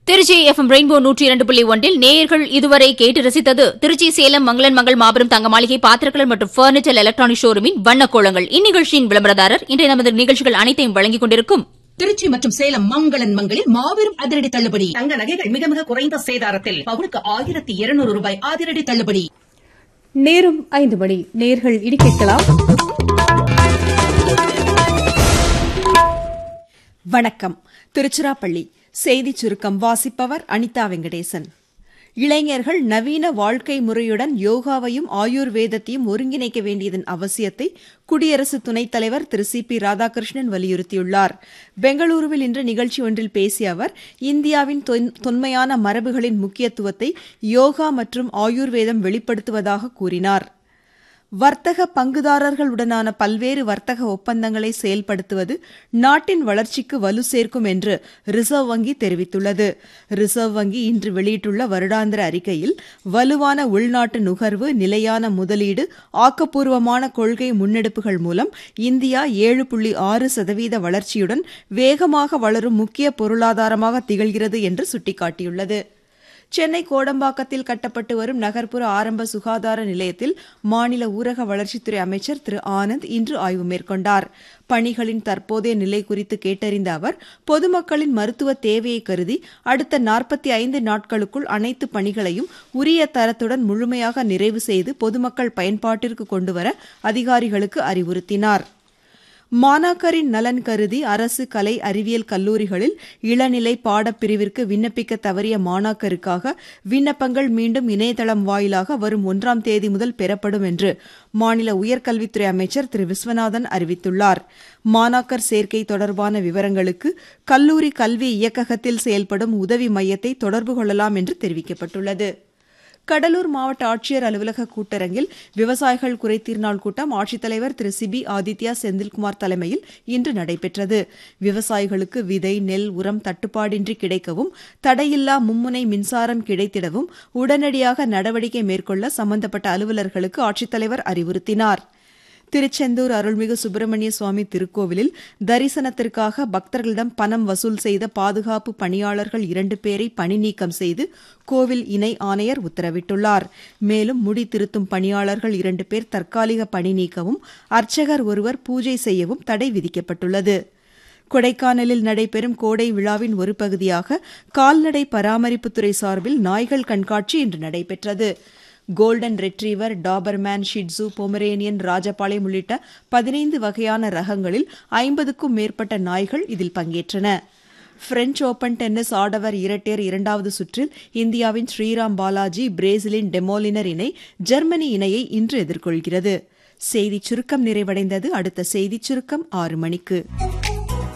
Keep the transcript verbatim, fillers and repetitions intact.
Trichy FM rainbow நூற்றி இரண்டு புள்ளி ஒன்றில் நேயர்கள் இதுவரை கேட்டு ரசித்தது திருச்சி சேலம் மங்களன் மங்கள் மாபெரும் தங்க மாளிகை பாத்திரக்கலர் மற்றும் பர்னிச்சர் எலக்ட்ரானிக் ஷோரூமின் வண்ணக்கோலங்கள். இந்நிகழ்ச்சியின் விளம்பரதாரர் இன்றைய நமது நிகழ்ச்சிகள் அனைத்தையும் வழங்கிக் கொண்டிருக்கும் திருச்சி மற்றும் சேலம் மங்களன் மங்களில் மாபெரும் அதிரடி தள்ளுபடி. தங்க நகைகள் மிக மிக குறைந்த சேதாரத்தில் பவுனுக்கு ஆயிரத்தி இருநூறு ரூபாய் அதிரடி தள்ளுபடி. நேரம் ஐந்து மணி. நேர்கள் இடி கேட்கலாம். வணக்கம். திருச்சிராப்பள்ளி செய்திச் சுருக்கம் வாசிப்பவர் அனிதா வெங்கடேசன். இளைஞர்கள் நவீன வாழ்க்கை முறையுடன் யோகாவையும் ஆயுர்வேதத்தையும் ஒருங்கிணைக்க வேண்டியதன் அவசியத்தை குடியரசு துணைத் தலைவர் திரு சி பி ராதாகிருஷ்ணன் வலியுறுத்தியுள்ளார். பெங்களூருவில் இன்று நிகழ்ச்சி ஒன்றில் பேசிய அவர், இந்தியாவின் தொன்மையான மரபுகளின் முக்கியத்துவத்தை யோகா மற்றும் ஆயுர்வேதம் வெளிப்படுத்துவதாக கூறினார். வர்த்தக பங்குதாரர்களுடனான பல்வேறு வர்த்தக ஒப்பந்தங்களை செயல்படுத்துவது நாட்டின் வளர்ச்சிக்கு வலு சேர்க்கும் என்று ரிசர்வ் வங்கி தெரிவித்துள்ளது. ரிசர்வ் வங்கி இன்று வெளியிட்டுள்ள வருடாந்திர அறிக்கையில், வலுவான உள்நாட்டு நுகர்வு, நிலையான முதலீடு, ஆக்கப்பூர்வமான கொள்கை முன்னெடுப்புகள் மூலம் இந்தியா ஏழு புள்ளி ஆறு சதவீத வளர்ச்சியுடன் வேகமாக வளரும் முக்கிய பொருளாதாரமாக திகழ்கிறது என்று சுட்டிக்காட்டியுள்ளது. சென்னை கோடம்பாக்கத்தில் கட்டப்பட்டு வரும் நகர்ப்புற ஆரம்ப சுகாதார நிலையத்தில் மாநில ஊரக வளர்ச்சித்துறை அமைச்சர் திரு ஆனந்த் இன்று ஆய்வு மேற்கொண்டார். பணிகளின் தற்போதைய நிலை குறித்து கேட்டறிந்த அவர், பொதுமக்களின் மருத்துவ தேவையை கருதி அடுத்த நாற்பத்தி ஐந்து நாட்களுக்குள் அனைத்து பணிகளையும் உரிய தரத்துடன் முழுமையாக நிறைவு செய்து பொதுமக்கள் பயன்பாட்டிற்கு கொண்டுவர அதிகாரிகளுக்கு அறிவுறுத்தினார். மாணாக்கரின் நலன் கருதி அரசு கலை அறிவியல் கல்லூரிகளில் இளநிலை பாடப்பிரிவிற்கு விண்ணப்பிக்க தவறிய மாணாக்கருக்காக விண்ணப்பங்கள் மீண்டும் இணையதளம் வாயிலாக வரும் ஒன்றாம் தேதி முதல் பெறப்படும் என்று மாநில உயர்கல்வித்துறை அமைச்சர் திரு விஸ்வநாதன் அறிவித்துள்ளார். மாணாக்கர் சேர்க்கை தொடர்பான விவரங்களுக்கு கல்லூரி கல்வி இயக்ககத்தில் செயல்படும் உதவி மையத்தை தொடர்பு கொள்ளலாம் என்று தெரிவிக்கப்பட்டுள்ளது. கடலூர் மாவட்ட ஆட்சியர் அலுவலக கூட்டரங்கில் விவசாயிகள் குறைதீர் நாள் கூட்டம் ஆட்சித்தலைவர் திரு சிபி ஆதித்யா செந்தில்குமார் தலைமையில் இன்று நடைபெற்றது. விவசாயிகளுக்கு விதை, நெல், உரம் தட்டுப்பாடின்றி கிடைக்கவும், தடையில்லா மும்முனை மின்சாரம் கிடைத்திடவும் உடனடியாக நடவடிக்கை மேற்கொள்ள சம்பந்தப்பட்ட அலுவலர்களுக்கு ஆட்சித்தலைவர் அறிவுறுத்தினார். திருச்செந்தூர் அருள்மிகு சுப்பிரமணிய சுவாமி திருக்கோவிலில் தரிசனத்திற்காக பக்தர்களிடம் பணம் வசூல் செய்த பாதுகாப்பு பணியாளர்கள் இரண்டு பேரை பணி நீக்கம் செய்து கோவில் இணை ஆணையர் உத்தரவிட்டுள்ளார். மேலும் முடி திருத்தும் பணியாளர்கள் இரண்டு பேர் தற்காலிக பணி நீக்கவும், அர்ச்சகர் ஒருவர் பூஜை செய்யவும் தடை விதிக்கப்பட்டுள்ளது. கொடைக்கானலில் நடைபெறும் கோடை விழாவின் ஒரு பகுதியாக கால்நடை பராமரிப்புத்துறை சார்பில் நாய்கள் கண்காட்சி இன்று நடைபெற்றது. Golden retriever, Dobermann, shih tzu, Pomeranian, Rajapalayam உள்ளிட்ட பதினைந்து வகையான ரகங்களில் ஐம்பதுக்கும் மேற்பட்ட நாய்கள் இதில் பங்கேற்றன. பிரெஞ்ச் ஓபன் டென்னிஸ் ஆடவர் இரட்டையர் இரண்டாவது சுற்றில் இந்தியாவின் ஸ்ரீராம் பாலாஜி பிரேசிலின் டெமோலினர் இணை ஜெர்மனி இணையை இன்று எதிர்கொள்கிறது. செய்திச் சுருக்கம் நிறைவடைந்தது. அடுத்த செய்திச் சுருக்கம் ஆறு மணிக்கு.